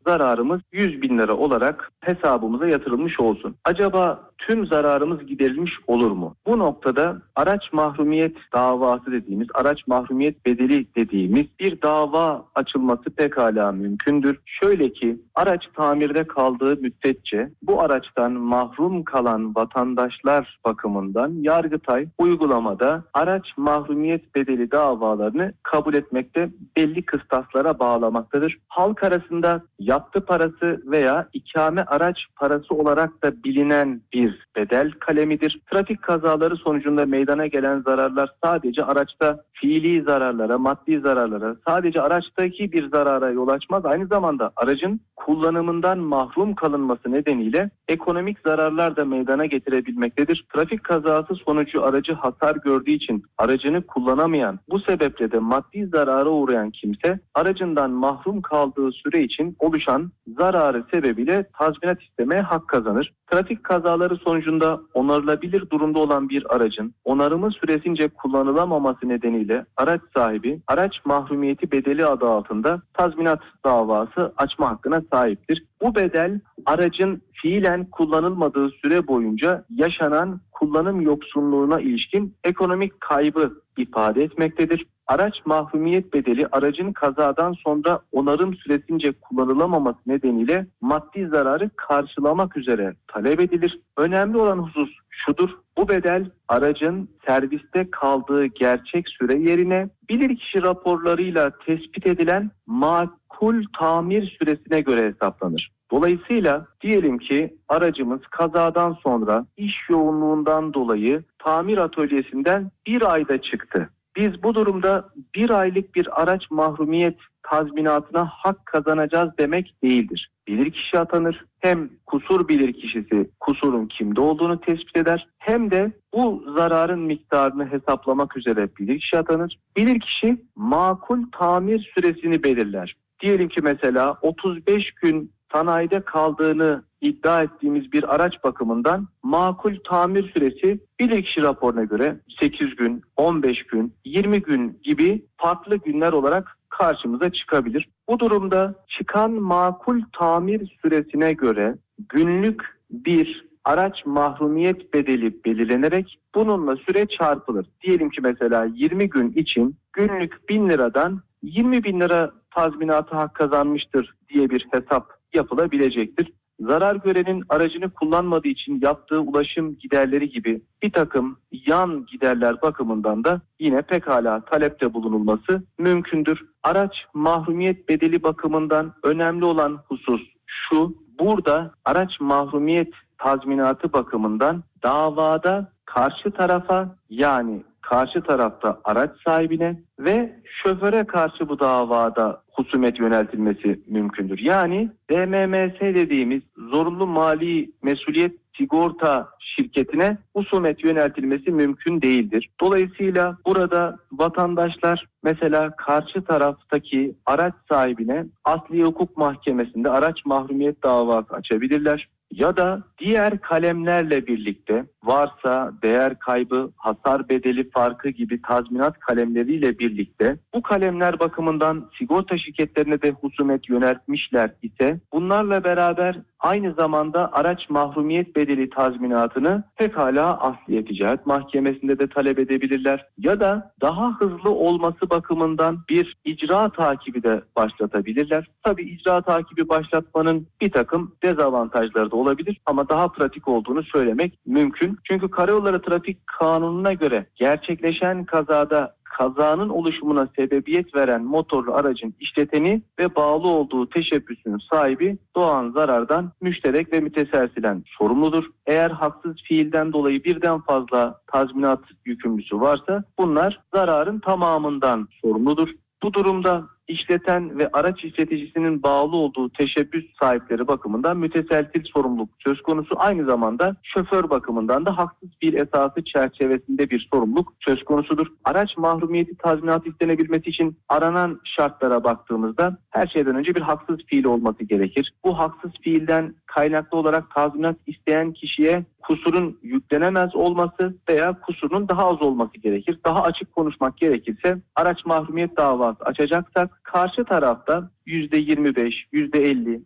zararımız 100 bin lira olarak hesabımıza yatırılmış olsun. Acaba tüm zararımız giderilmiş olur mu? Bu noktada araç mahrumiyet davası dediğimiz, araç mahrumiyet bedeli dediğimiz bir dava açılması pekala mümkündür. Şöyle ki, araç tamirde kaldığı müddetçe bu araçtan mahrum kalan vatandaşlar bakımından Yargıtay uygulamada araç mahrumiyet bedeli davalarını kabul etmekte, belli kıstaslara bağlamaktadır. Halk arasında yaptı parası veya ikame araç parası olarak da bilinen bir bedel kalemidir. Trafik kazaları sonucunda meydana gelen zararlar sadece araçta fiili zararlara, maddi zararlara, sadece araçtaki bir zarara yol açmaz. Aynı zamanda aracın kullanımından mahrum kalınması nedeniyle ekonomik zararlar da meydana getirebilmektedir. Trafik kazası sonucu aracı hasar gördüğü için aracını kullanamayan, bu sebeple de maddi zarara uğrayan kimse aracından mahrum kaldığı süre için oluşan zararı sebebiyle tazminat istemeye hak kazanır. Trafik kazaları sonucunda onarılabilir durumda olan bir aracın onarımı süresince kullanılamaması nedeniyle araç sahibi araç mahrumiyeti bedeli adı altında tazminat davası açma hakkına sahiptir. Bu bedel aracın fiilen kullanılmadığı süre boyunca yaşanan kullanım yoksunluğuna ilişkin ekonomik kaybı ifade etmektedir. Araç mahrumiyet bedeli aracın kazadan sonra onarım süresince kullanılamaması nedeniyle maddi zararı karşılamak üzere talep edilir. Önemli olan husus şudur: bu bedel aracın serviste kaldığı gerçek süre yerine bilirkişi raporlarıyla tespit edilen makul tamir süresine göre hesaplanır. Dolayısıyla diyelim ki aracımız kazadan sonra iş yoğunluğundan dolayı tamir atölyesinden bir ayda çıktı. Biz bu durumda bir aylık bir araç mahrumiyet tazminatına hak kazanacağız demek değildir. Bilirkişi atanır. Hem kusur bilirkişisi kusurun kimde olduğunu tespit eder, hem de bu zararın miktarını hesaplamak üzere bilirkişi atanır. Bilirkişi makul tamir süresini belirler. Diyelim ki mesela 35 gün sanayide kaldığını iddia ettiğimiz bir araç bakımından makul tamir süresi bilirkişi raporuna göre 8 gün, 15 gün, 20 gün gibi farklı günler olarak karşımıza çıkabilir. Bu durumda çıkan makul tamir süresine göre günlük bir araç mahrumiyet bedeli belirlenerek bununla süre çarpılır. Diyelim ki mesela 20 gün için günlük 1000 liradan 20 bin lira tazminatı hak kazanmıştır diye bir hesap yapılabilecektir. Zarar görenin aracını kullanmadığı için yaptığı ulaşım giderleri gibi bir takım yan giderler bakımından da yine pekala talepte bulunulması mümkündür. Araç mahrumiyet bedeli bakımından önemli olan husus şu: burada araç mahrumiyet tazminatı bakımından davada karşı tarafa, yani karşı tarafta araç sahibine ve şoföre karşı bu davada husumet yöneltilmesi mümkündür. Yani DMMS dediğimiz zorunlu mali mesuliyet sigorta şirketine husumet yöneltilmesi mümkün değildir. Dolayısıyla burada vatandaşlar mesela karşı taraftaki araç sahibine Asliye Hukuk Mahkemesi'nde araç mahrumiyet davası açabilirler. Ya da diğer kalemlerle birlikte varsa değer kaybı, hasar bedeli farkı gibi tazminat kalemleriyle birlikte bu kalemler bakımından sigorta şirketlerine de husumet yöneltmişler ise bunlarla beraber aynı zamanda araç mahrumiyet bedeli tazminatını pekala Asliye Ticaret Mahkemesi'nde de talep edebilirler. Ya da daha hızlı olması bakımından bir icra takibi de başlatabilirler. Tabii icra takibi başlatmanın bir takım dezavantajları da olabilir ama daha pratik olduğunu söylemek mümkün. Çünkü Karayolları Trafik Kanunu'na göre gerçekleşen kazada kazanın oluşumuna sebebiyet veren motorlu aracın işleteni ve bağlı olduğu teşebbüsün sahibi doğan zarardan müşterek ve müteselsilen sorumludur. Eğer haksız fiilden dolayı birden fazla tazminat yükümlüsü varsa bunlar zararın tamamından sorumludur. Bu durumda işleten ve araç işleticisinin bağlı olduğu teşebbüs sahipleri bakımından müteselsil sorumluluk söz konusu. Aynı zamanda şoför bakımından da haksız fiil esası çerçevesinde bir sorumluluk söz konusudur. Araç mahrumiyeti tazminatı istenebilmesi için aranan şartlara baktığımızda her şeyden önce bir haksız fiil olması gerekir. Bu haksız fiilden kaynaklı olarak tazminat isteyen kişiye kusurun yüklenemez olması veya kusurun daha az olması gerekir. Daha açık konuşmak gerekirse araç mahrumiyet davası açacaksak karşı tarafta %25, %50,